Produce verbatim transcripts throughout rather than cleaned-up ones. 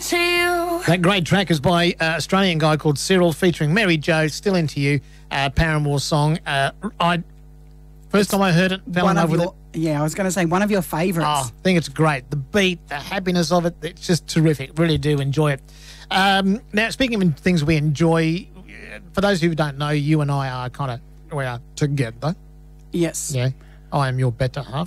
into you. That great track is by an uh, Australian guy called Cyril featuring Mary Jo, Still Into You, uh, Paramore song. Uh, I First time I heard it, fell in love with your, it. Yeah, I was going to say one of your favourites. Oh, I think it's great. The beat, the happiness of it, it's just terrific. Really do enjoy it. Um, now, speaking of things we enjoy, for those who don't know, you and I are kind of, we are together. Yes. Yeah. I am your better half.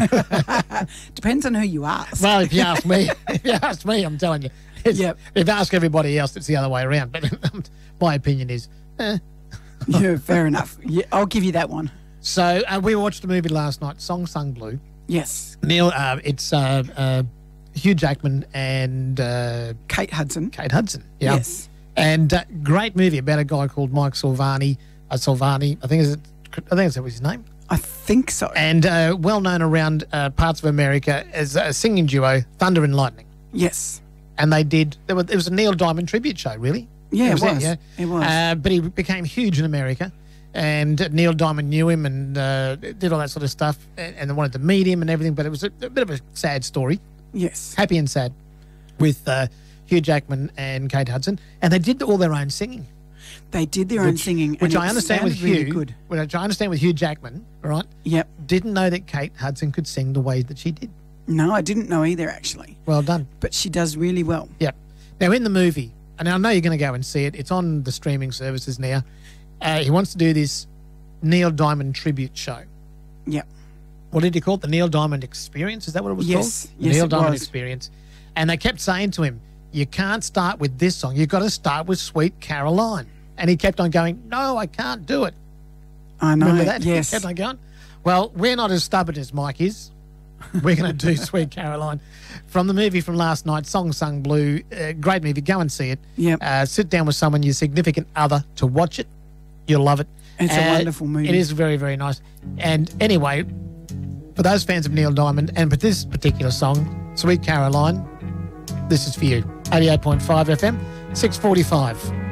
Depends on who you ask. Well, if you ask me, if you ask me, I'm telling you. Yep. If you ask everybody else, it's the other way around. But my opinion is, eh. Yeah, fair enough. Yeah, I'll give you that one. So uh, we watched a movie last night, Song Sung Blue. Yes. Neil, uh, it's uh, uh, Hugh Jackman and uh, Kate Hudson. Kate Hudson. Yeah. Yes. And uh, great movie about a guy called Mike Silvani. Uh, Silvani, I think is it. I think that was his name. I think so. And uh, well known around uh, parts of America as a singing duo, Thunder and Lightning. Yes. And they did. There was, it was a Neil Diamond tribute show, really. Yeah, it was. It was. It, yeah. it was. Uh, but he became huge in America, and Neil Diamond knew him and uh, did all that sort of stuff, and, and they wanted to meet him and everything. But it was a, a bit of a sad story. Yes. Happy and sad, with uh, Hugh Jackman and Kate Hudson, and they did all their own singing. They did their own singing, which and I it understand with really Hugh. good. Which I understand with Hugh Jackman, right? Yep. Didn't know that Kate Hudson could sing the way that she did. No, I didn't know either, actually. Well done. But she does really well. Yep. Now in the movie, and I know you're going to go and see it. It's on the streaming services now. Uh, he wants to do this Neil Diamond tribute show. Yep. What did he call it? The Neil Diamond Experience? Is that what it was yes. called? The Yes, Neil it Diamond was. Experience. And they kept saying to him, you can't start with this song. You've got to start with Sweet Caroline. And he kept on going, no, I can't do it. I know. Remember that? Yes. He kept on going. Well, we're not as stubborn as Mike is. We're going to do Sweet Caroline from the movie from last night, Song Sung Blue. Uh, great movie. Go and see it. Yep. Uh, sit down with someone, your significant other, to watch it. You'll love it. It's a wonderful movie. It is very, very nice. And anyway, for those fans of Neil Diamond and for this particular song, Sweet Caroline, this is for you. eighty-eight point five F M, six forty-five.